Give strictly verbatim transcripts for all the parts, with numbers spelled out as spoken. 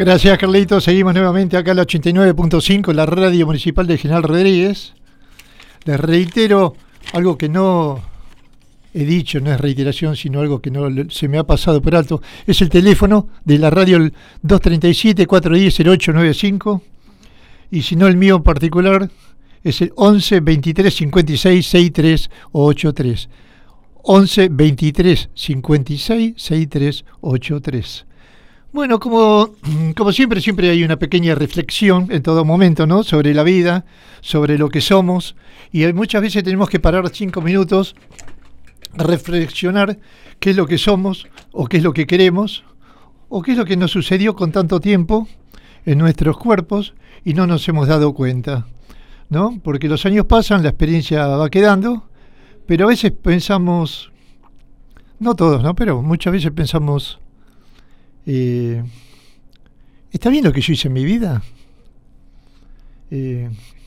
Gracias, Carlito. Seguimos nuevamente acá en la ochenta y nueve punto cinco, la radio municipal de General Rodríguez. Les reitero algo que no he dicho, no es reiteración, sino algo que no se me ha pasado por alto. Es el teléfono de la radio, el dos tres siete, cuatro uno cero, cero ocho nueve cinco. Y si no, el mío en particular es el once, veintitrés, cincuenta y seis, sesenta y tres ochenta y tres. once, veintitrés, cincuenta y seis, sesenta y tres ochenta y tres. Bueno, como, como siempre, siempre hay una pequeña reflexión en todo momento, ¿no? Sobre la vida, sobre lo que somos. Y hay, muchas veces tenemos que parar cinco minutos a reflexionar qué es lo que somos, o qué es lo que queremos, o qué es lo que nos sucedió con tanto tiempo en nuestros cuerpos y no nos hemos dado cuenta, ¿no? Porque los años pasan, la experiencia va quedando, pero a veces pensamos, no todos, ¿no? Pero muchas veces pensamos, eh, ¿está bien lo que yo hice en mi vida? Eh,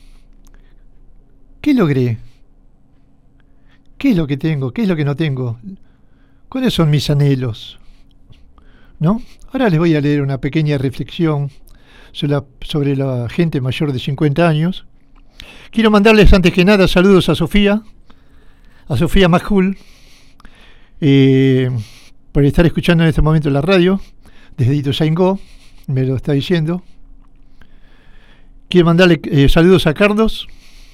¿Qué logré? ¿Qué es lo que tengo? ¿Qué es lo que no tengo? ¿Cuáles son mis anhelos? ¿No? Ahora les voy a leer una pequeña reflexión sobre la, sobre la gente mayor de cincuenta años. Quiero mandarles antes que nada saludos a Sofía, a Sofía Majul, eh, por estar escuchando en este momento la radio, desde Ituzaingó, me lo está diciendo. Quiero mandarle eh, saludos a Carlos,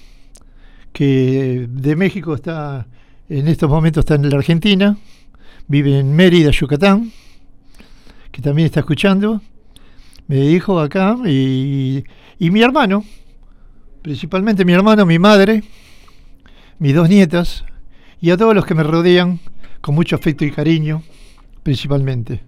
que de México está, en estos momentos está en la Argentina, vive en Mérida, Yucatán, que también está escuchando. Me dijo acá, y, y mi hermano, principalmente mi hermano, mi madre, mis dos nietas, y a todos los que me rodean con mucho afecto y cariño, principalmente.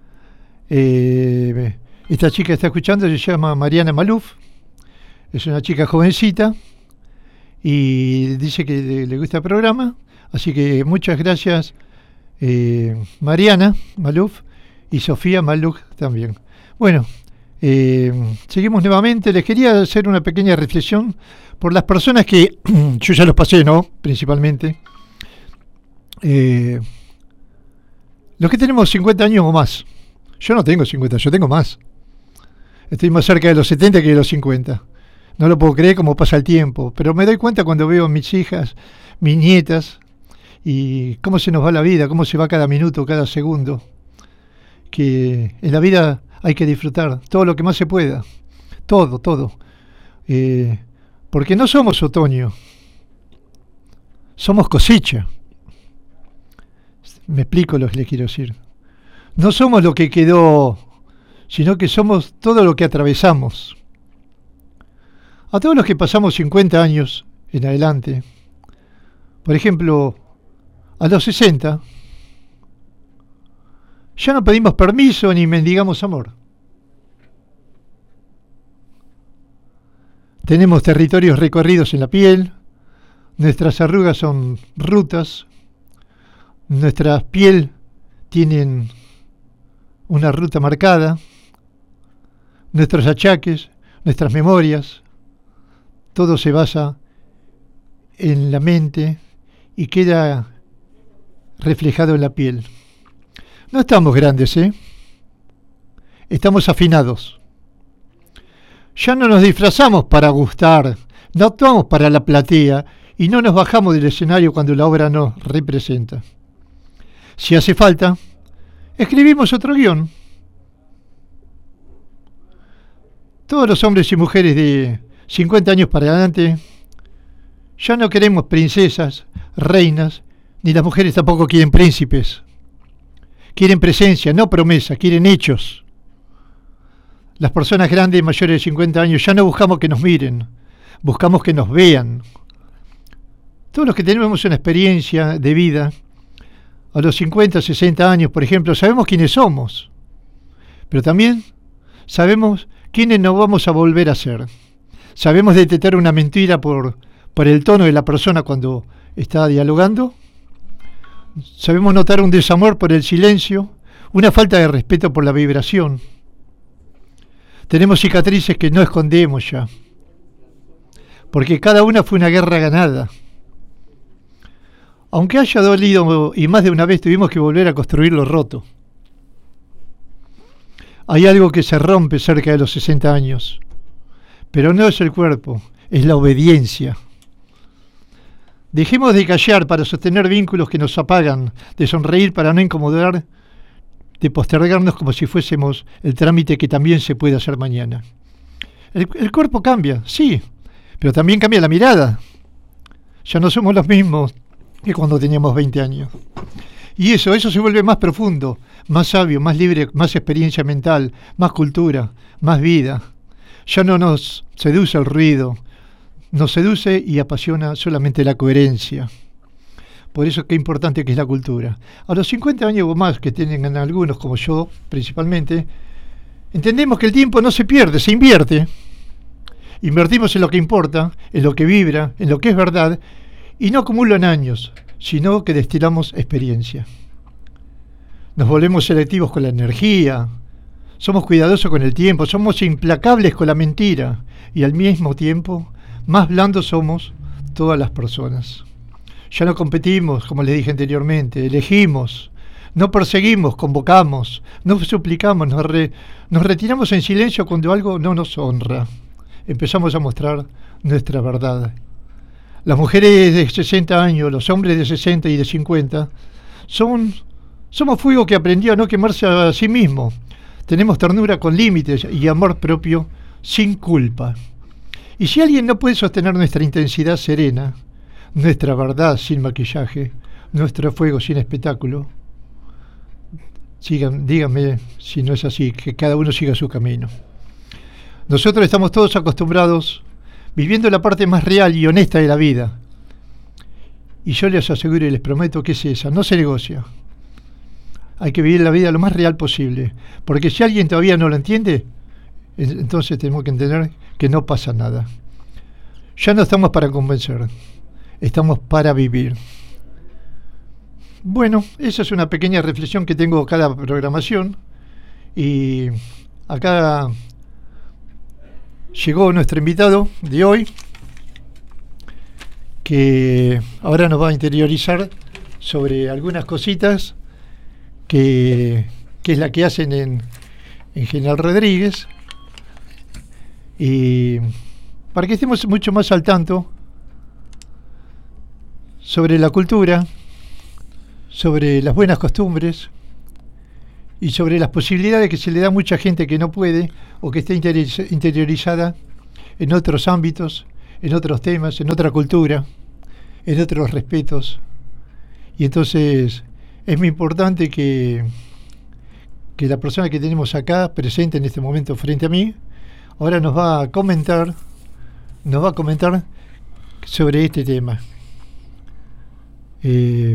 Eh, esta chica que está escuchando se llama Mariana Maluf, es una chica jovencita, y dice que le, le gusta el programa, así que muchas gracias, eh, Mariana Maluf y Sofía Maluf también. Bueno, eh, seguimos nuevamente. Les quería hacer una pequeña reflexión por las personas que yo ya los pasé, ¿no? Principalmente eh, los que tenemos cincuenta años o más. Yo no tengo cincuenta, yo tengo más. Estoy más cerca de los setenta que de los cincuenta. No lo puedo creer cómo pasa el tiempo, pero me doy cuenta cuando veo a mis hijas, mis nietas, y cómo se nos va la vida, cómo se va cada minuto, cada segundo. Que en la vida hay que disfrutar todo lo que más se pueda, todo, todo. Eh, porque no somos otoño, somos cosecha. Me explico lo que les quiero decir. No somos lo que quedó, sino que somos todo lo que atravesamos. A todos los que pasamos cincuenta años en adelante, por ejemplo, a los sesenta, ya no pedimos permiso ni mendigamos amor. Tenemos territorios recorridos en la piel, nuestras arrugas son rutas, nuestra piel tiene una ruta marcada, nuestros achaques, nuestras memorias, todo se basa en la mente y queda reflejado en la piel. No estamos grandes, ¿eh? Estamos afinados. Ya no nos disfrazamos para gustar, no actuamos para la platea y no nos bajamos del escenario cuando la obra nos representa. Si hace falta, escribimos otro guión. Todos los hombres y mujeres de cincuenta años para adelante ya no queremos princesas, reinas, ni las mujeres tampoco quieren príncipes. Quieren presencia, no promesa, quieren hechos. Las personas grandes, mayores de cincuenta años, ya no buscamos que nos miren, buscamos que nos vean. Todos los que tenemos una experiencia de vida, a los cincuenta, sesenta años, por ejemplo, sabemos quiénes somos, pero también sabemos quiénes no vamos a volver a ser. Sabemos detectar una mentira por, por el tono de la persona cuando está dialogando. Sabemos notar un desamor por el silencio, una falta de respeto por la vibración. Tenemos cicatrices que no escondemos ya, porque cada una fue una guerra ganada. Aunque haya dolido y más de una vez tuvimos que volver a construir lo roto. Hay algo que se rompe cerca de los sesenta años, pero no es el cuerpo, es la obediencia. Dejemos de callar para sostener vínculos que nos apagan, de sonreír para no incomodar, de postergarnos como si fuésemos el trámite que también se puede hacer mañana. El, el cuerpo cambia, sí, pero también cambia la mirada. Ya no somos los mismos que cuando teníamos veinte años. Y eso, eso se vuelve más profundo, más sabio, más libre, más experiencia mental, más cultura, más vida. Ya no nos seduce el ruido, nos seduce y apasiona solamente la coherencia. Por eso qué importante que es la cultura. A los cincuenta años o más que tienen algunos, como yo principalmente, entendemos que el tiempo no se pierde, se invierte. Invertimos en lo que importa, en lo que vibra, en lo que es verdad, y no acumulan años, sino que destilamos experiencia. Nos volvemos selectivos con la energía, somos cuidadosos con el tiempo, somos implacables con la mentira, y al mismo tiempo, más blandos somos todas las personas. Ya no competimos, como les dije anteriormente, elegimos, no perseguimos, convocamos, no suplicamos, nos, re, nos retiramos en silencio cuando algo no nos honra. Empezamos a mostrar nuestra verdad. Las mujeres de sesenta años, los hombres de sesenta y de cincuenta, son, somos fuego que aprendió a no quemarse a sí mismo. Tenemos ternura con límites y amor propio sin culpa. Y si alguien no puede sostener nuestra intensidad serena, nuestra verdad sin maquillaje, nuestro fuego sin espectáculo, sigan, díganme si no es así, que cada uno siga su camino. Nosotros estamos todos acostumbrados, viviendo la parte más real y honesta de la vida. Y yo les aseguro y les prometo que es esa, no se negocia. Hay que vivir la vida lo más real posible, porque si alguien todavía no lo entiende, entonces tenemos que entender que no pasa nada. Ya no estamos para convencer, estamos para vivir. Bueno, esa es una pequeña reflexión que tengo cada programación, y acá llegó nuestro invitado de hoy, que ahora nos va a interiorizar sobre algunas cositas que, que es la que hacen en, en General Rodríguez, y para que estemos mucho más al tanto sobre la cultura, sobre las buenas costumbres y sobre las posibilidades que se le da a mucha gente que no puede o que está interiorizada en otros ámbitos, en otros temas, en otra cultura, en otros respetos. Y entonces es muy importante que, que la persona que tenemos acá presente en este momento frente a mí ahora nos va a comentar, nos va a comentar sobre este tema. Eh,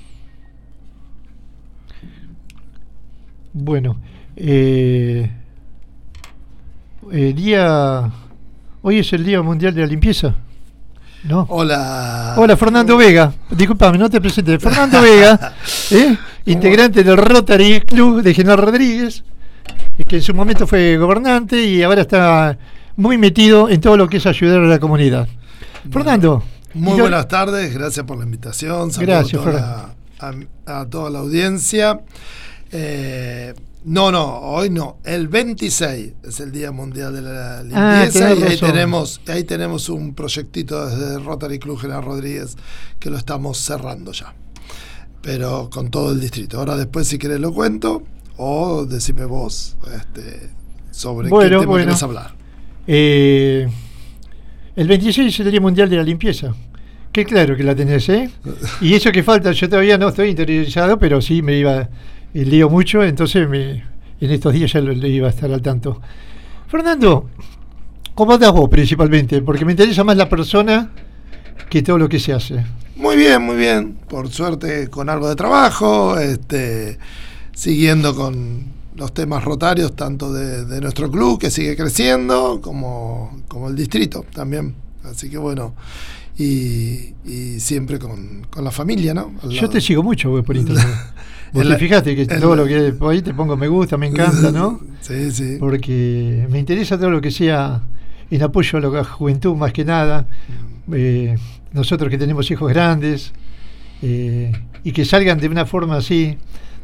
bueno, eh, eh, día, hoy es el Día Mundial de la Limpieza, ¿no? Hola. Hola, Fernando Vega. Disculpame, no te presenté. Fernando Vega, ¿eh? integrante del Rotary Club de General Rodríguez, que en su momento fue gobernante y ahora está muy metido en todo lo que es ayudar a la comunidad. Bueno, Fernando. Muy yo, buenas tardes, gracias por la invitación. Saludo gracias, a toda, la, a, a toda la audiencia. Eh, no, no, hoy no. El veintiséis es el Día Mundial de la Limpieza, ah, y ahí tenemos, ahí tenemos un proyectito desde Rotary Club General Rodríguez que lo estamos cerrando ya. Pero con todo el distrito. Ahora después si querés lo cuento o decime vos este, sobre bueno, qué tema bueno. querés hablar. Eh, el veintiséis es el Día Mundial de la Limpieza. Qué claro que la tenés, ¿eh? Y eso que falta, yo todavía no estoy interiorizado, pero sí me iba, eh, leo mucho, entonces me, en estos días ya lo, le iba a estar al tanto. Fernando, ¿cómo andás vos principalmente? Porque me interesa más la persona que todo lo que se hace. Muy bien, muy bien. Por suerte con algo de trabajo, este, siguiendo con los temas rotarios, tanto de, de nuestro club, que sigue creciendo, como, como el distrito también. Así que bueno, y, y siempre con, con la familia, ¿no? Al Yo lado. Te sigo mucho vos por internet. Vos te fijaste que todo lo que ahí te pongo me gusta, me encanta, ¿no? Sí, sí. Porque me interesa todo lo que sea en apoyo a la juventud más que nada. Eh, nosotros que tenemos hijos grandes, eh, y que salgan de una forma así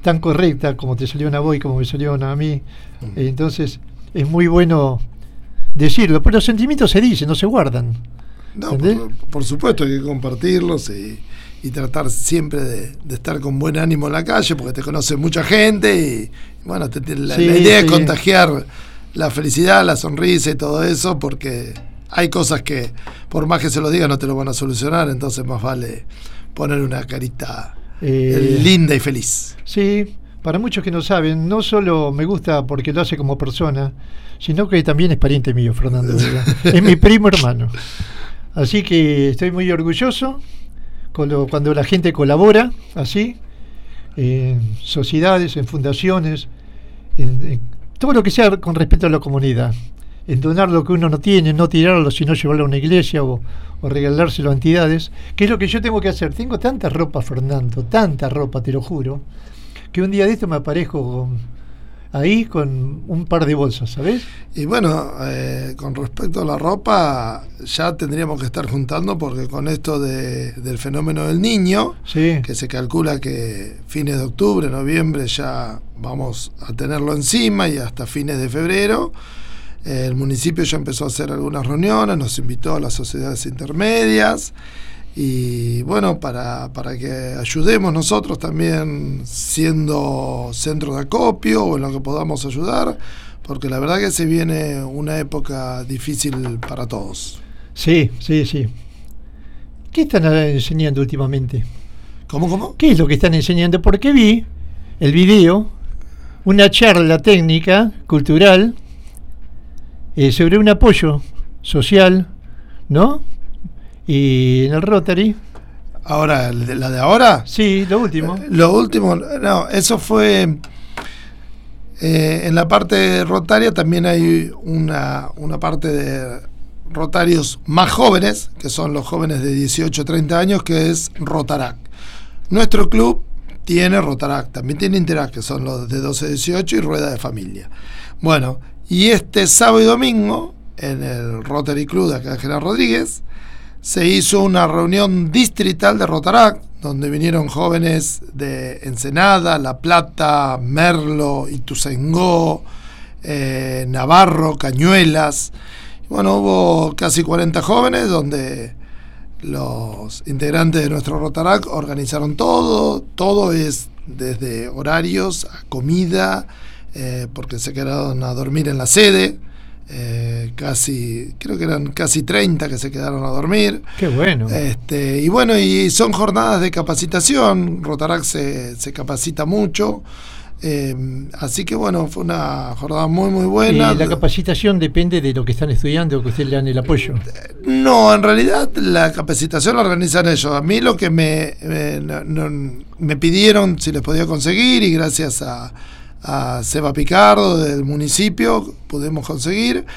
tan correcta como te salió a vos y como me salió a mí. Uh-huh. Eh, entonces es muy bueno decirlo, pero los sentimientos se dicen, no se guardan. No, por, por supuesto hay que compartirlos y, y tratar siempre de, de estar con buen ánimo en la calle, porque te conoce mucha gente y bueno, te, te, la, sí, la idea sí. es contagiar la felicidad, la sonrisa y todo eso, porque hay cosas que por más que se lo diga no te lo van a solucionar, entonces más vale poner una carita eh, linda y feliz. Sí, para muchos que no saben, no solo me gusta porque lo hace como persona, sino que también es pariente mío, Fernando. Es mi primo hermano. Así que estoy muy orgulloso cuando, cuando la gente colabora así, en sociedades, en fundaciones, en, en todo lo que sea con respecto a la comunidad. En donar lo que uno no tiene, no tirarlo, sino llevarlo a una iglesia o, o regalárselo a entidades, que es lo que yo tengo que hacer. Tengo tanta ropa, Fernando, tanta ropa, te lo juro, que un día de esto me aparezco con, ahí con un par de bolsas, ¿sabes? Y bueno, eh, con respecto a la ropa, ya tendríamos que estar juntando, porque con esto de, del fenómeno del niño, sí. que se calcula que fines de octubre, noviembre ya vamos a tenerlo encima y hasta fines de febrero, el municipio ya empezó a hacer algunas reuniones, nos invitó a las sociedades intermedias y bueno, para, para que ayudemos nosotros también siendo centro de acopio o en lo que podamos ayudar, porque la verdad que se viene una época difícil para todos. Sí, sí, sí. ¿Qué están enseñando últimamente? ¿Cómo, cómo? ¿Qué es lo que están enseñando? Porque vi el video, una charla técnica, cultural, Eh, sobre un apoyo social, ¿no? Y en el Rotary. Ahora, ¿la de ahora? Sí, lo último. Eh, lo último, no, eso fue eh, en la parte rotaria. También hay una, una parte de rotarios más jóvenes, que son los jóvenes de dieciocho a treinta años, que es Rotarac. Nuestro club tiene Rotarac, también tiene Interac, que son los de doce a dieciocho y Rueda de Familia. Bueno, y este sábado y domingo, en el Rotary Club de acá de General Rodríguez, se hizo una reunión distrital de Rotarac, donde vinieron jóvenes de Ensenada, La Plata, Merlo, Ituzaingó, eh, Navarro, Cañuelas. Y bueno, hubo casi cuarenta jóvenes, donde los integrantes de nuestro Rotarac organizaron todo. Todo es desde horarios a comida, Eh, porque se quedaron a dormir en la sede, eh, casi, creo que eran casi treinta que se quedaron a dormir. Qué bueno. Este, y bueno, y son jornadas de capacitación, Rotarac se, se capacita mucho, eh, así que bueno, fue una jornada muy muy buena. ¿Y la capacitación depende de lo que están estudiando o que ustedes le dan el apoyo? No, en realidad la capacitación la organizan ellos. A mí lo que me, me, no, no, me pidieron si les podía conseguir, y gracias a a Seba Picardo del municipio pudimos conseguir,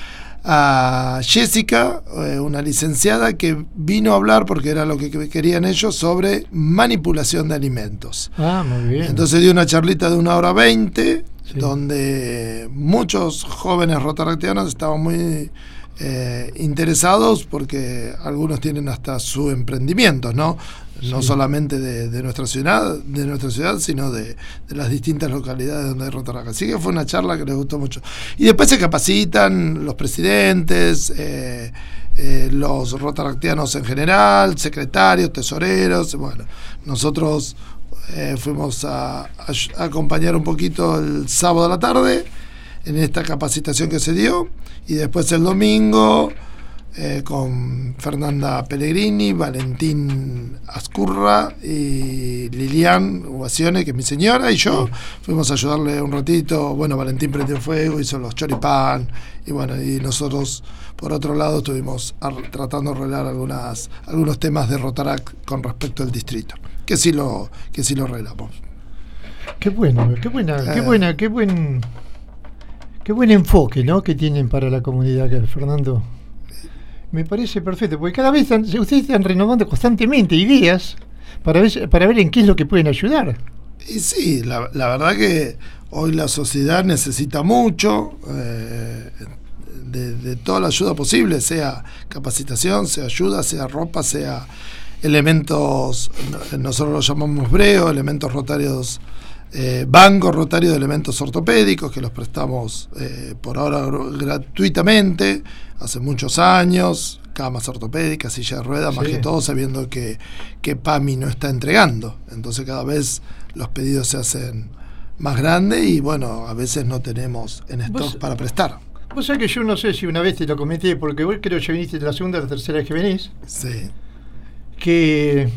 a Jessica, eh, una licenciada que vino a hablar, porque era lo que querían ellos, sobre manipulación de alimentos. Ah, muy bien. Entonces dio una charlita de una hora veinte, sí. donde muchos jóvenes rotaractianos estaban muy eh, interesados, porque algunos tienen hasta su emprendimiento, ¿no? No sí. solamente de, de nuestra ciudad, de nuestra ciudad, sino de, de las distintas localidades donde hay Rotarac. Así que fue una charla que les gustó mucho. Y después se capacitan los presidentes, eh, eh, los rotaractianos en general, secretarios, tesoreros. Bueno, nosotros eh, fuimos a, a, a acompañar un poquito el sábado a la tarde en esta capacitación que se dio, y después el domingo Eh, con Fernanda Pellegrini, Valentín Ascurra y Lilian Ubacione, que es mi señora, y yo fuimos a ayudarle un ratito. Bueno, Valentín prendió fuego, hizo los choripán, y bueno, y nosotros por otro lado estuvimos ar- tratando de arreglar algunas, algunos temas de Rotarac con respecto al distrito, que sí lo, que sí lo arreglamos. Qué bueno, qué buena, eh, qué buena, qué buen, qué buen enfoque, ¿no?, que tienen para la comunidad, que Fernando. Me parece perfecto, porque cada vez están, ustedes están renovando constantemente ideas para ver, para ver en qué es lo que pueden ayudar. Y sí, la, la verdad que hoy la sociedad necesita mucho eh, de, de toda la ayuda posible, sea capacitación, sea ayuda, sea ropa, sea elementos, nosotros los llamamos breo, elementos rotarios eh, banco rotario de elementos ortopédicos que los prestamos eh, por ahora gratuitamente, hace muchos años, camas ortopédicas, silla de ruedas, sí. Más que todo sabiendo que, que PAMI no está entregando, entonces cada vez los pedidos se hacen más grandes y bueno, a veces no tenemos en stock para prestar. Vos sabés que yo no sé si una vez te lo comenté, porque vos creo que ya viniste de la segunda o la tercera vez que venís. Sí. Que,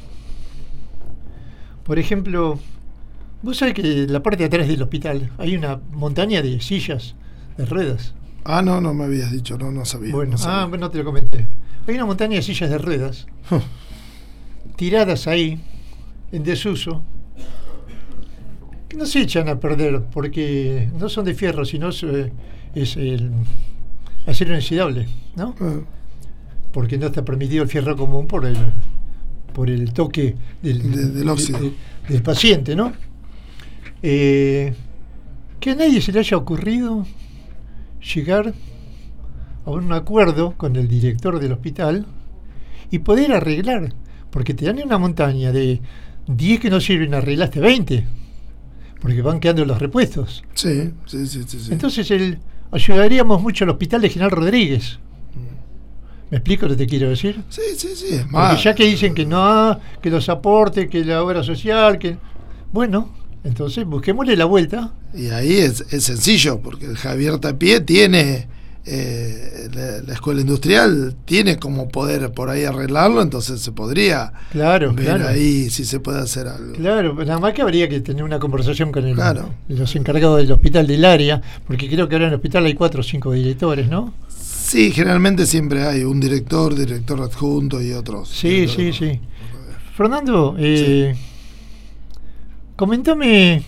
por ejemplo, vos sabés que en la parte de atrás del hospital hay una montaña de sillas de ruedas. Ah, no, no me habías dicho, no, no sabía. Bueno, no sabía. ah, bueno, te lo comenté. Hay una montaña de sillas de ruedas tiradas ahí, en desuso, que no se echan a perder porque no son de fierro, sino es, es el acero inoxidable, ¿no? Ah. Porque no está permitido el fierro común por el por el toque del, de, del óxido de, de, del paciente, ¿no? Eh, que a nadie se le haya ocurrido llegar a un acuerdo con el director del hospital y poder arreglar, porque te dan una montaña de diez que no sirven, arreglaste veinte, porque van quedando los repuestos. Sí, sí, sí, sí, sí. Entonces el, ayudaríamos mucho al hospital de General Rodríguez. ¿Me explico lo que te quiero decir? Sí, sí, sí, es más. Porque ya que dicen que no, que los aportes, que la obra social, que bueno, entonces busquémosle la vuelta. Y ahí es, es sencillo, porque el Javier Tapié tiene, eh, la, la escuela industrial tiene como poder por ahí arreglarlo, entonces se podría claro, ver claro. ahí si se puede hacer algo. Claro, nada más que habría que tener una conversación con el, claro. los encargados del hospital del área, porque creo que ahora en el hospital hay cuatro o cinco directores, ¿no? Sí, generalmente siempre hay un director, director adjunto y otros. Sí, sí, sí. Fernando, eh, sí. coméntame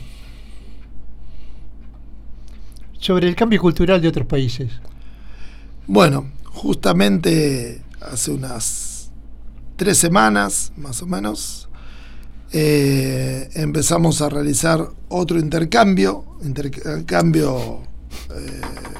sobre el cambio cultural de otros países. Bueno, justamente hace unas tres semanas, más o menos, eh, empezamos a realizar otro intercambio, intercambio eh,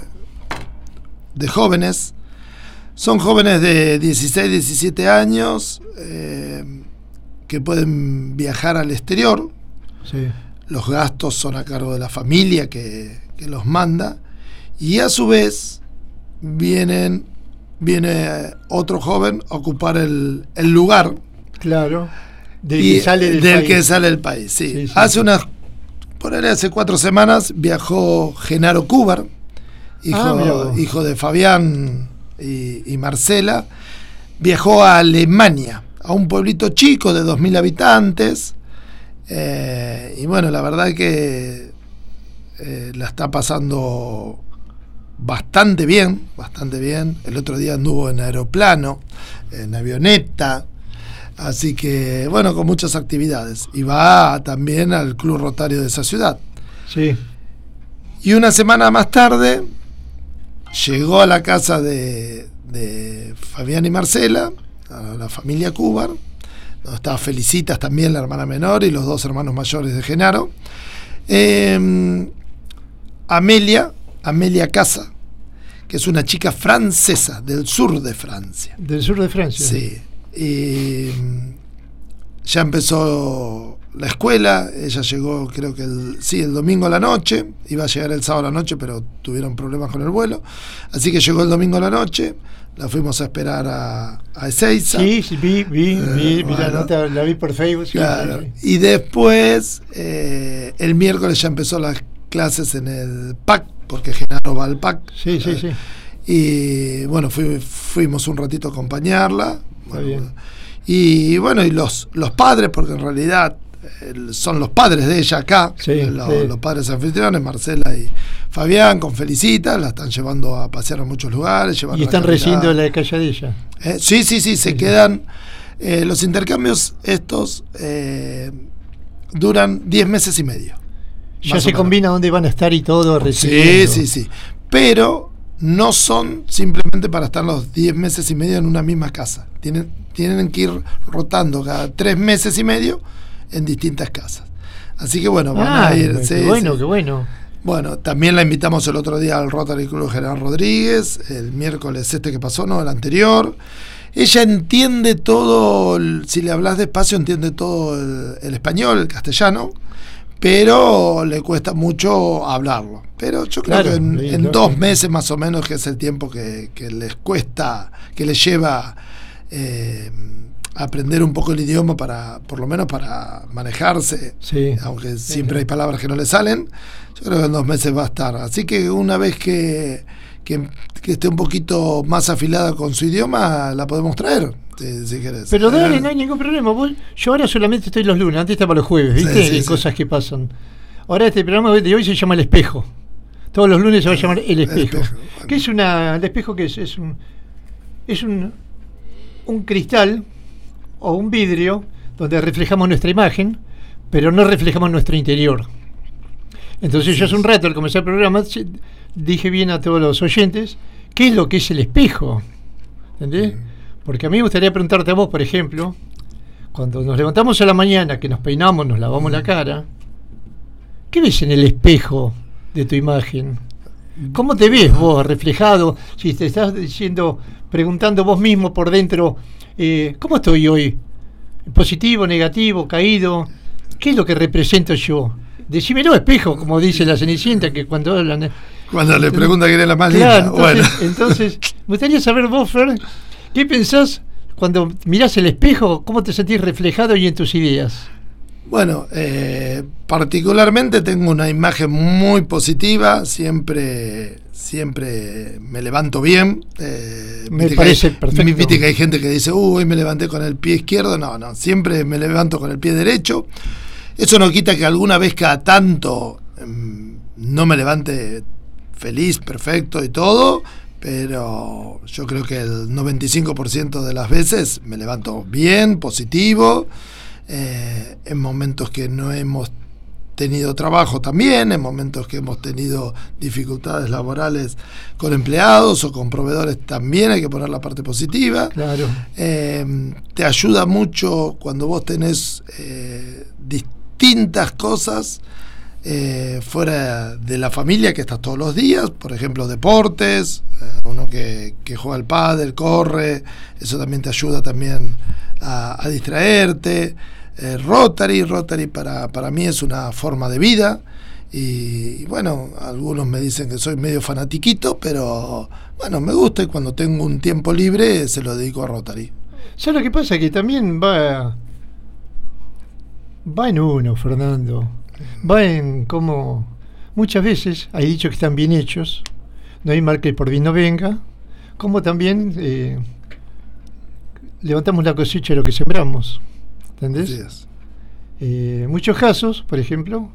de jóvenes. Son jóvenes de dieciséis, diecisiete años eh, que pueden viajar al exterior. Sí. Los gastos son a cargo de la familia que, que los manda, y a su vez vienen viene otro joven a ocupar el, el lugar, claro, del, y, que, sale del, del país. que sale del país. Sí. Sí, sí, hace sí. unas por ahí hace cuatro semanas viajó Genaro Cúbar, hijo, ah, hijo de Fabián y, y Marcela, viajó a Alemania, a un pueblito chico de dos mil habitantes. Eh, y bueno, la verdad que eh, la está pasando bastante bien, bastante bien. El otro día anduvo en aeroplano, en avioneta, así que bueno, con muchas actividades. Y va también al Club Rotario de esa ciudad. Sí. Y una semana más tarde llegó a la casa de, de Fabián y Marcela, a la familia Cúbar. Estaba Felicitas también, la hermana menor, y los dos hermanos mayores de Genaro. Eh, Amelia, Amelia Casa, que es una chica francesa del sur de Francia. Del sur de Francia. Sí. Y ya empezó la escuela. Ella llegó, creo que el, sí, el domingo a la noche. Iba a llegar el sábado a la noche, pero tuvieron problemas con el vuelo. Así que llegó el domingo a la noche. La fuimos a esperar a, a Ezeiza. Sí, sí, vi, vi, eh, vi, vi bueno, la nota, la vi por Facebook. Sí, claro. Sí. Y después, eh, el miércoles ya empezó las clases en el P A C, porque Genaro va al P A C. Sí, sí, sí. Y bueno, fui, fuimos un ratito a acompañarla. Está bueno, bien. Y bueno, y los, los padres, porque en realidad eh, son los padres de ella acá, sí, los, sí. los padres anfitriones, Marcela y Fabián, con Felicita, la están llevando a pasear a muchos lugares. Y están recibiendo la calladilla. Eh, sí, sí, sí, se sí, quedan. Eh, los intercambios estos eh, duran diez meses y medio. Ya se combina dónde van a estar y todo. Sí, sí, sí. Pero no son simplemente para estar los diez meses y medio en una misma casa. Tienen, tienen que ir rotando cada tres meses y medio en distintas casas. Así que bueno, van ah, a ir. Qué sí, bueno, sí. qué bueno. Bueno, también la invitamos el otro día al Rotary Club General Rodríguez, el miércoles este que pasó, no, el anterior. Ella entiende todo, el, si le hablas despacio, entiende todo el, el español, el castellano, pero le cuesta mucho hablarlo. Pero yo creo claro, que en, sí, en claro. dos meses más o menos, que es el tiempo que, que les cuesta, que les lleva eh, aprender un poco el idioma, para por lo menos para manejarse, sí. aunque siempre sí. hay palabras que no le salen, yo creo que en dos meses va a estar. Así que una vez que, que, que esté un poquito más afilada con su idioma, la podemos traer. Si, si querés. Pero dale, eh, no hay ningún problema. Vos, yo ahora solamente estoy los lunes, antes estaba los jueves, ¿viste? Sí, sí, Hay sí. cosas que pasan. Ahora este programa de hoy se llama El Espejo. Todos los lunes se va a llamar El Espejo. El espejo, bueno. ¿Qué es una, el espejo qué es? Es un es un, un cristal o un vidrio donde reflejamos nuestra imagen, pero no reflejamos nuestro interior. Entonces sí, yo hace un rato al comenzar el programa dije bien a todos los oyentes qué es lo que es el espejo. ¿Entendés? Sí. Porque a mí me gustaría preguntarte a vos, por ejemplo, cuando nos levantamos a la mañana, que nos peinamos, nos lavamos la cara, ¿qué ves en el espejo de tu imagen? ¿Cómo te ves vos reflejado? Si te estás diciendo, preguntando vos mismo por dentro, eh, ¿cómo estoy hoy? ¿Positivo, negativo, caído? ¿Qué es lo que represento yo? Decímelo, espejo, como dice la Cenicienta, que cuando hablan... Cuando le pregunta quién es la más claro, linda. Entonces, bueno. entonces, me gustaría saber vos, Fer, ¿qué pensás cuando mirás el espejo? ¿Cómo te sentís reflejado y en tus ideas? Bueno, eh, particularmente tengo una imagen muy positiva, siempre siempre me levanto bien. Eh, me parece hay, perfecto. Viste que hay gente que dice, uy, hoy me levanté con el pie izquierdo. No, no, siempre me levanto con el pie derecho. Eso no quita que alguna vez cada tanto eh, no me levante feliz, perfecto y todo, pero yo creo que el noventa y cinco por ciento de las veces me levanto bien, positivo. Eh, en momentos que no hemos tenido trabajo también, en momentos que hemos tenido dificultades laborales con empleados o con proveedores, también hay que poner la parte positiva. Claro. Eh, te ayuda mucho cuando vos tenés eh, distintas cosas eh, fuera de la familia, que estás todos los días, por ejemplo deportes, eh, uno que, que juega al pádel, corre, eso también te ayuda también a, a distraerte. Eh, Rotary, Rotary para, para mí es una forma de vida y, y bueno, algunos me dicen que soy medio fanatiquito, pero bueno, me gusta y cuando tengo un tiempo libre se lo dedico a Rotary. ¿Sabes lo que pasa? Que también va va en uno, Fernando, va en cómo muchas veces hay dichos que están bien hechos, no hay mal que por bien no venga, como también eh, levantamos la cosecha de lo que sembramos. ¿Entendés? Yes. Eh, muchos casos, por ejemplo,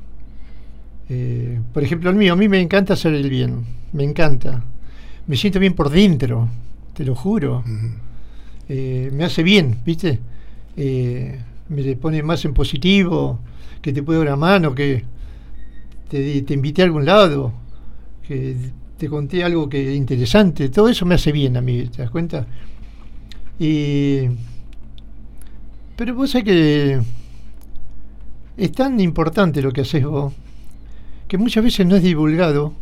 eh, por ejemplo el mío, a mí me encanta hacer el bien, me encanta, me siento bien por dentro, te lo juro, uh-huh. eh, me hace bien, ¿viste? Eh, me pone más en positivo, que te puede dar una mano, que te, te invité a algún lado, que te conté algo que interesante, todo eso me hace bien a mí, ¿te das cuenta? Y... Pero vos sabés que es tan importante lo que haces vos, que muchas veces no es divulgado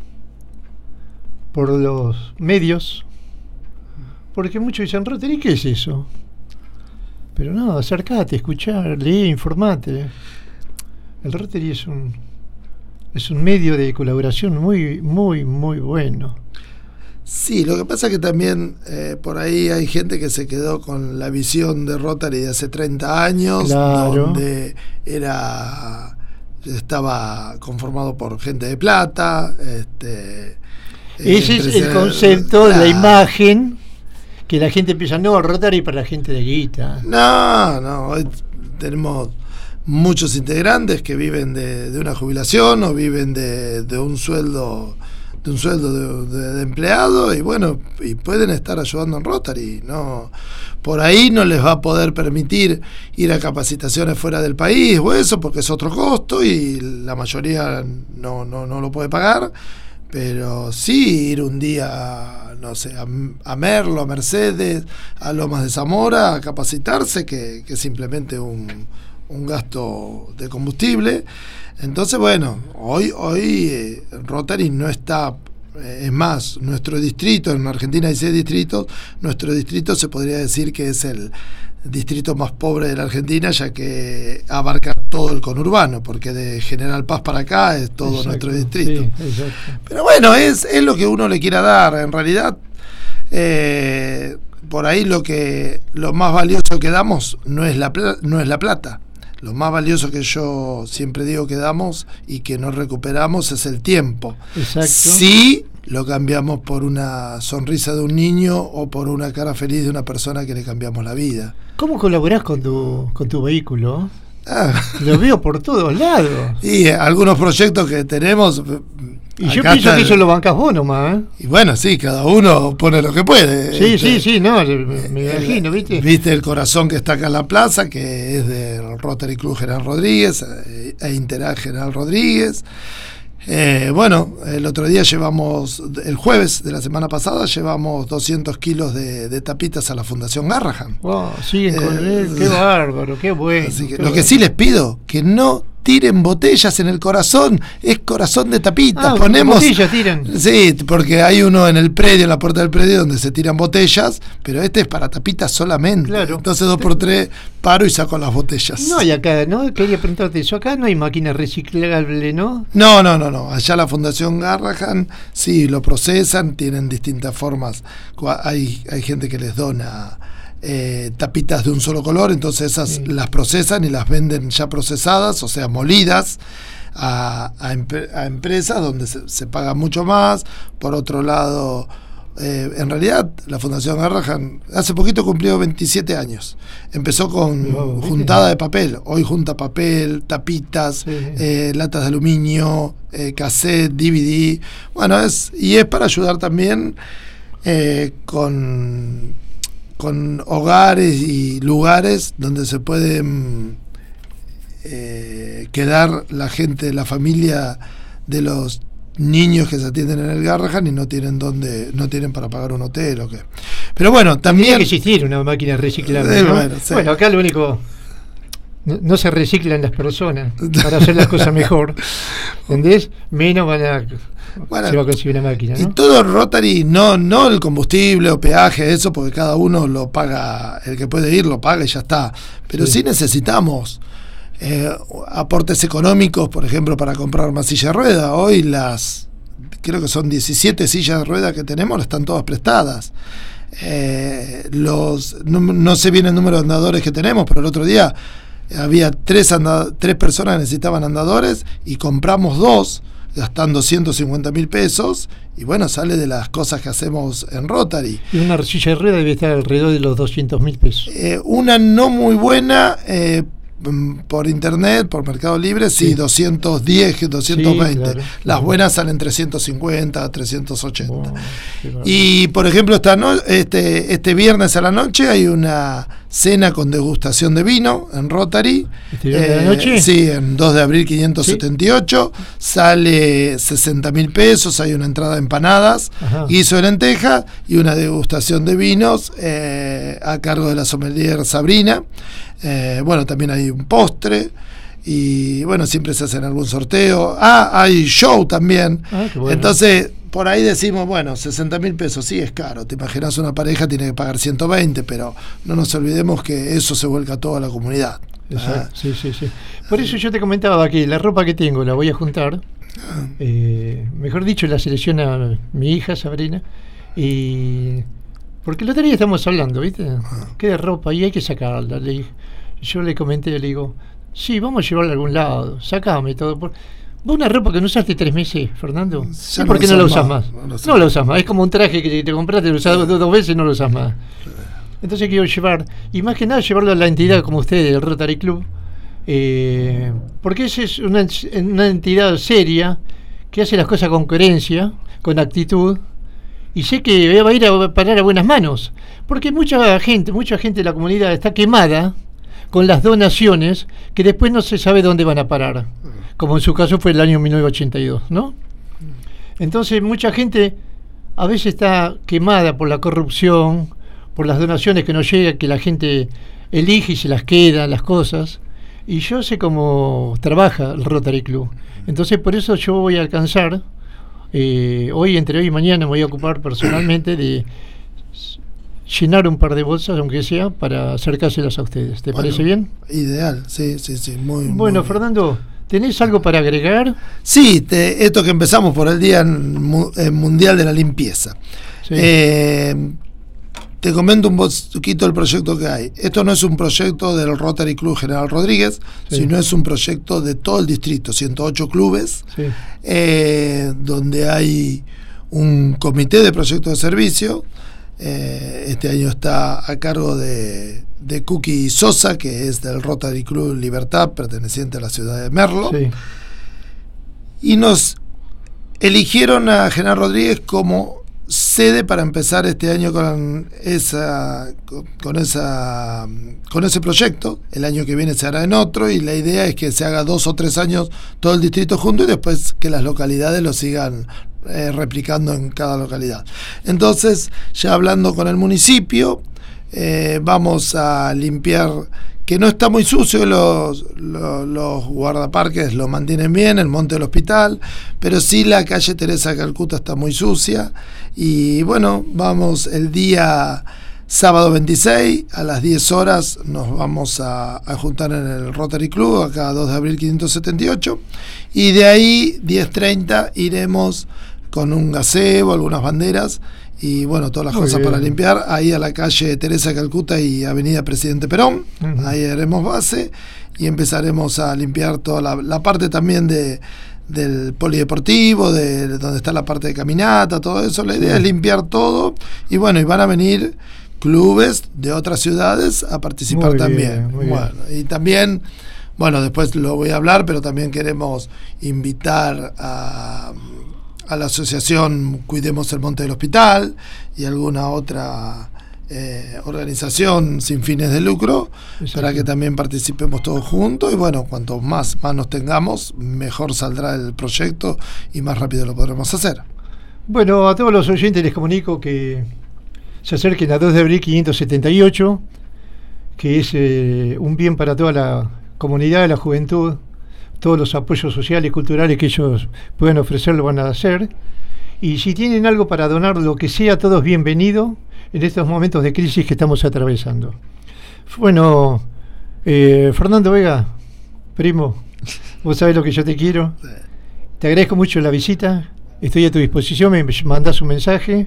por los medios, porque muchos dicen, Rotary, ¿qué es eso? Pero no, acercate, escuchar, lee, informate. El Rotary es un, es un medio de colaboración muy, muy, muy bueno. Sí, lo que pasa es que también eh, por ahí hay gente que se quedó con la visión de Rotary de hace treinta años, claro. donde era estaba conformado por gente de plata. Este, Ese eh, es el concepto claro. de la imagen, que la gente piensa, no, Rotary para la gente de guita. No, no, hoy tenemos muchos integrantes que viven de, de una jubilación o viven de, de un sueldo... de un sueldo de, de, de empleado y bueno, y pueden estar ayudando en Rotary, no, por ahí no les va a poder permitir ir a capacitaciones fuera del país o eso, porque es otro costo y la mayoría no, no, no lo puede pagar, pero sí ir un día, no sé, a, a Merlo, a Mercedes, a Lomas de Zamora, a capacitarse, que, que es simplemente un, un gasto de combustible. Entonces, bueno, hoy hoy eh, Rotary no está, eh, es más, nuestro distrito, en Argentina hay seis distritos, nuestro distrito se podría decir que es el distrito más pobre de la Argentina, ya que abarca todo el conurbano, porque de General Paz para acá es todo exacto, nuestro distrito. Sí, pero bueno, es, es lo que uno le quiera dar. En realidad, eh, por ahí lo que lo más valioso que damos no es la no es la plata. Lo más valioso que yo siempre digo que damos y que no recuperamos es el tiempo. Exacto. Sí, lo cambiamos por una sonrisa de un niño o por una cara feliz de una persona que le cambiamos la vida. ¿Cómo colaborás con tu, con tu vehículo? Ah. Lo veo por todos lados. Y algunos proyectos que tenemos... Y yo pienso que eso lo bancás vos nomás, ¿eh? Y bueno, sí, cada uno pone lo que puede. Sí, este, sí, sí, no, me, me imagino, ¿viste? Viste el corazón que está acá en la plaza, que es del Rotary Club General Rodríguez, e, e Interag General Rodríguez. Eh, bueno, el otro día llevamos, el jueves de la semana pasada, llevamos doscientos kilos de, de tapitas a la Fundación Garrahan. Wow, siguen con eh, él, qué bárbaro, qué bueno. Así que qué lo bueno. que sí les pido, que no tiren botellas en el corazón, es corazón de tapitas. Ah, ponemos botellas tiran. Sí, porque hay uno en el predio, en la puerta del predio, donde se tiran botellas, pero este es para tapitas solamente. Claro. Entonces dos por tres paro y saco las botellas. No, y acá, ¿no? Quería preguntarte eso, acá no hay máquina reciclable, ¿no? No, no, no, no. Allá la Fundación Garrahan sí lo procesan, tienen distintas formas. Hay, hay gente que les dona Eh, tapitas de un solo color, entonces esas sí. las procesan y las venden ya procesadas, o sea, molidas a, a, empre a empresas donde se, se paga mucho más. Por otro lado, eh, en realidad la Fundación Garrahan hace poquito cumplió veintisiete años. Empezó con no, juntada de papel, hoy junta papel, tapitas, sí. eh, latas de aluminio, eh, cassette, D V D. Bueno, es y es para ayudar también eh, con con hogares y lugares donde se pueden eh, quedar la gente, la familia de los niños que se atienden en el Garrahan y no tienen donde, no tienen para pagar un hotel o qué. Pero bueno, también tiene que existir una máquina reciclable, ¿no? bueno, sí. bueno, acá lo único no, no se reciclan las personas para hacer las cosas mejor, ¿entendés? Menos van a Bueno, se va a conseguir una máquina, ¿no? Y todo el Rotary, no, no el combustible o peaje, eso, porque cada uno lo paga, el que puede ir lo paga y ya está. Pero sí, sí necesitamos eh, aportes económicos, por ejemplo, para comprar más silla de rueda. Hoy las, creo que son diecisiete sillas de rueda que tenemos, están todas prestadas. Eh, los no, no sé bien el número de andadores que tenemos, pero el otro día había tres, tres personas que necesitaban andadores y compramos dos, gastando ciento cincuenta mil pesos, y bueno, sale de las cosas que hacemos en Rotary. Y una silla de rueda debe estar alrededor de los doscientos mil pesos. Eh, una no muy buena, eh, por internet, por Mercado Libre, sí, sí doscientos diez, doscientos veinte. Sí, claro. Las buenas salen trescientos cincuenta, trescientos ochenta. Wow, y por ejemplo, esta no, este, este viernes a la noche hay una cena con degustación de vino en Rotary. ¿Este viernes eh, de la noche? Sí, en dos de abril quinientos setenta y ocho. ¿Sí? Sale sesenta mil pesos, hay una entrada de empanadas, ajá, guiso de lenteja y una degustación de vinos eh, a cargo de la sommelier Sabrina. Eh, bueno, también hay un postre y bueno, siempre se hacen algún sorteo. Ah, hay show también. Ah, qué bueno. Entonces, por ahí decimos, bueno, sesenta mil pesos, sí es caro. Te imaginas, una pareja tiene que pagar ciento veinte, pero no nos olvidemos que eso se vuelca a toda la comunidad. Exacto, ah. sí, sí, sí. Por eso yo te comentaba que la ropa que tengo la voy a juntar. Ah. Eh, mejor dicho, la selecciona mi hija Sabrina. Y porque el otro día estamos hablando, ¿viste? Ah. ¿Qué de ropa? Y hay que sacarla. Le dije. Yo le comenté, le digo, sí, vamos a llevarla a algún lado, sacame todo. Por... ¿Vos una ropa que no usaste tres meses, Fernando? ¿Y por qué no la usas más? más? No, no la usas más, es como un traje que te compraste, lo usas sí. dos, dos veces y no lo usas más. Sí. Entonces quiero llevar, y más que nada llevarlo a la entidad como ustedes, el Rotary Club, eh, porque esa es una, una entidad seria, que hace las cosas con coherencia, con actitud, y sé que va a ir a parar a buenas manos, porque mucha gente, mucha gente de la comunidad está quemada con las donaciones que después no se sabe dónde van a parar, como en su caso fue el año mil novecientos ochenta y dos, ¿no? Entonces mucha gente a veces está quemada por la corrupción, por las donaciones que no llegan, que la gente elige y se las queda, las cosas, y yo sé cómo trabaja el Rotary Club. Entonces por eso yo voy a alcanzar, eh, hoy, entre hoy y mañana me voy a ocupar personalmente de llenar un par de bolsas, aunque sea, para acercárselas a ustedes. ¿Te bueno, parece bien? Ideal, sí, sí, sí. Muy, bueno, muy Fernando, ¿tenés algo para agregar? Sí, te, esto que empezamos por el Día Mundial de la Limpieza. Sí. Eh, te comento un poquito el proyecto que hay. Esto no es un proyecto del Rotary Club General Rodríguez, sí. sino es un proyecto de todo el distrito, ciento ocho clubes, sí. eh, donde hay un comité de proyectos de servicio. Eh, este año está a cargo de, de Cookie Sosa, que es del Rotary Club Libertad, perteneciente a la ciudad de Merlo. Sí. Y nos eligieron a General Rodríguez como sede para empezar este año con esa con esa con ese proyecto. El año que viene se hará en otro, y la idea es que se haga dos o tres años todo el distrito junto, y después que las localidades lo sigan eh, replicando en cada localidad. Entonces, ya hablando con el municipio, eh, vamos a limpiar, que no está muy sucio, los, los, los guardaparques lo mantienen bien, el monte del hospital, pero sí la calle Teresa Calcuta está muy sucia. Y bueno, vamos el día sábado veintiséis a las diez horas, nos vamos a, a juntar en el Rotary Club, acá dos de abril quinientos setenta y ocho, y de ahí diez treinta iremos con un gazebo, algunas banderas, y bueno, todas las Muy cosas bien. Para limpiar, ahí a la calle Teresa Calcuta y avenida Presidente Perón. Uh-huh. Ahí haremos base y empezaremos a limpiar toda la, la parte también de del polideportivo, de, de donde está la parte de caminata, todo eso. La idea sí. es limpiar todo, y bueno, y van a venir clubes de otras ciudades a participar muy también. Bien, bueno, bien. Y también, bueno, después lo voy a hablar, pero también queremos invitar a a la asociación Cuidemos el Monte del Hospital y alguna otra eh, organización sin fines de lucro. Exacto. Para que también participemos todos juntos, y bueno, cuanto más manos tengamos, mejor saldrá el proyecto y más rápido lo podremos hacer. Bueno, a todos los oyentes les comunico que se acerquen a dos de abril quinientos setenta y ocho, que es eh, un bien para toda la comunidad, la juventud. Todos los apoyos sociales y culturales que ellos puedan ofrecer lo van a hacer. Y si tienen algo para donar, lo que sea, todo es bienvenido en estos momentos de crisis que estamos atravesando. Bueno, eh, Fernando Vega, primo, vos sabés lo que yo te quiero. Te agradezco mucho la visita. Estoy a tu disposición, me mandás un mensaje.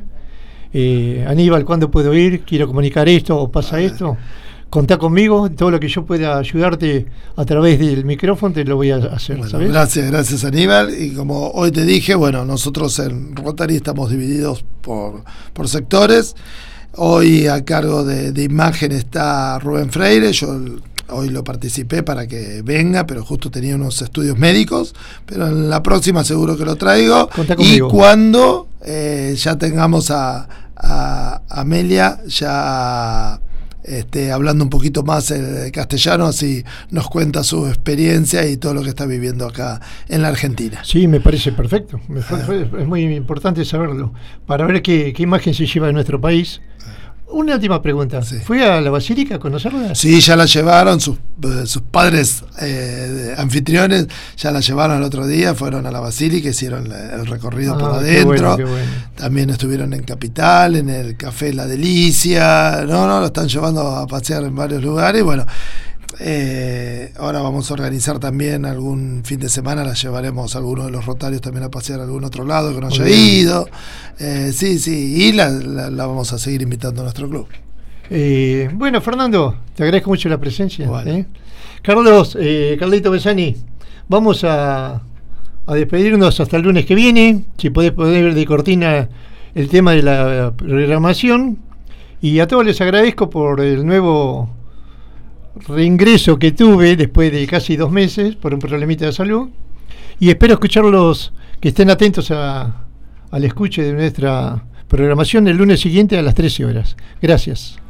Eh, Aníbal, ¿cuándo puedo ir? Quiero comunicar esto o pasa esto. Contá conmigo, todo lo que yo pueda ayudarte a través del micrófono te lo voy a hacer. Bueno, ¿sabes? Gracias, gracias Aníbal. Y como hoy te dije, bueno, nosotros en Rotary estamos divididos por, por sectores. Hoy a cargo de, de imagen está Rubén Freire. Yo hoy lo participé para que venga, pero justo tenía unos estudios médicos. Pero en la próxima seguro que lo traigo. Contá conmigo. Y cuando eh, ya tengamos a, a Amelia, ya... Este, hablando un poquito más eh, castellano, así nos cuenta su experiencia y todo lo que está viviendo acá en la Argentina. Sí, me parece perfecto. Me fue, fue, es muy importante saberlo, para ver qué, qué imagen se lleva de nuestro país. Una última pregunta. Sí. ¿Fue a la Basílica a conocerla? Sí, ya la llevaron, sus, eh, sus padres eh, anfitriones ya la llevaron el otro día, fueron a la Basílica, hicieron el recorrido ah, por adentro. Qué bueno, qué bueno. También estuvieron en Capital, en el Café La Delicia. No, no, lo están llevando a pasear en varios lugares. Bueno, eh, ahora vamos a organizar también algún fin de semana, la llevaremos a algunos de los rotarios también a pasear a algún otro lado que no haya ido. Eh, sí, sí, y la, la, la vamos a seguir invitando a nuestro club. Eh, bueno, Fernando, te agradezco mucho la presencia. Bueno. ¿eh? Carlos, eh, Carlito Besani, vamos a, a despedirnos hasta el lunes que viene. Si podés poner de cortina el tema de la programación. Y a todos les agradezco por el nuevo reingreso que tuve después de casi dos meses por un problemita de salud. Y espero escucharlos, que estén atentos a al escuche de nuestra programación el lunes siguiente a las trece horas. Gracias.